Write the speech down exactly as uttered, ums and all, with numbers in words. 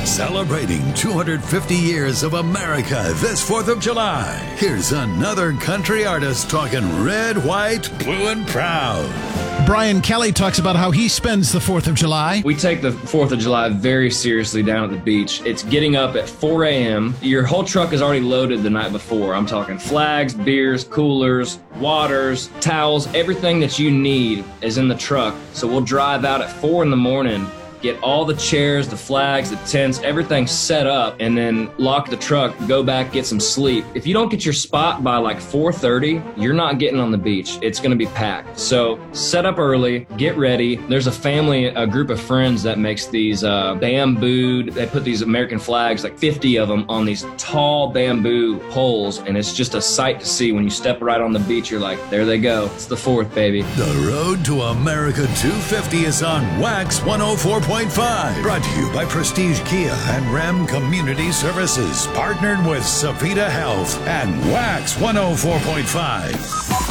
Celebrating two hundred fifty years of America this fourth of July. Here's another country artist talking red, white, blue, and proud. Brian Kelly talks about how he spends the fourth of July. We take the fourth of July very seriously down at the beach. It's getting up at four a.m. Your whole truck is already loaded the night before. I'm talking flags, beers, coolers, waters, towels. Everything that you need is in the truck. So we'll drive out at four in the morning, get all the chairs, the flags, the tents, everything set up, and then lock the truck, go back, get some sleep. If you don't get your spot by like four thirty, you're not getting on the beach. It's going to be packed. So set up early, get ready. There's a family, a group of friends that makes these uh, bamboo, they put these American flags, like fifty of them, on these tall bamboo poles, and it's just a sight to see. When you step right on the beach, you're like, there they go. It's the fourth, baby. The road to America two fifty is on Wax one oh four point five. Brought to you by Prestige Kia and Ram Community Services. Partnered with Savita Health and Wax one oh four point five.